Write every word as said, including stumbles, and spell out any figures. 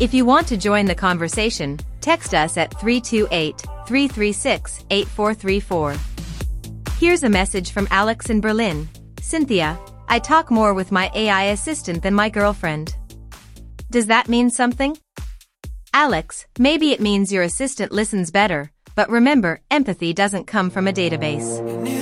If you want to join the conversation, text us at three two eight, three three six, eight four three four. Here's a message from Alex in Berlin. Cynthia, I talk more with my A I assistant than my girlfriend. Does that mean something? Alex, maybe it means your assistant listens better, but remember, empathy doesn't come from a database.